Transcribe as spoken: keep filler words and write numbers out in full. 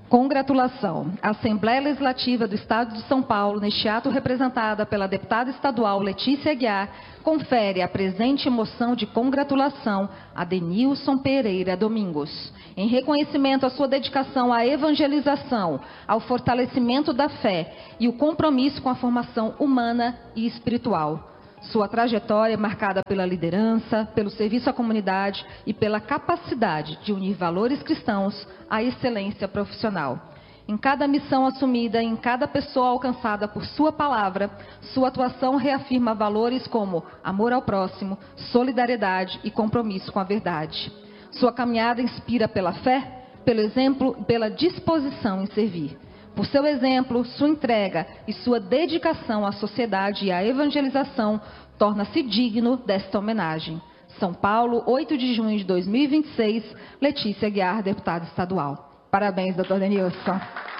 Congratulação. A Assembleia Legislativa do Estado de São Paulo, neste ato representada pela deputada estadual Letícia Aguiar, confere a presente moção de congratulação a Denilson Pereira Domingos, em reconhecimento à sua dedicação à evangelização, ao fortalecimento da fé e o compromisso com a formação humana e espiritual. Sua trajetória é marcada pela liderança, pelo serviço à comunidade e pela capacidade de unir valores cristãos à excelência profissional. Em cada missão assumida, em cada pessoa alcançada por sua palavra, sua atuação reafirma valores como amor ao próximo, solidariedade e compromisso com a verdade. Sua caminhada inspira pela fé, pelo exemplo e pela disposição em servir. Por seu exemplo, sua entrega e sua dedicação à sociedade e à evangelização torna-se digno desta homenagem. São Paulo, oito de junho de dois mil e vinte e seis, Letícia Aguiar, deputada estadual. Parabéns, doutor Denilson.